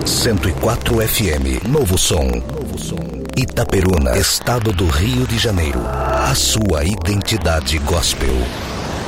104 FM, Novo Som. Itaperuna, Estado do Rio de Janeiro. A sua identidade gospel.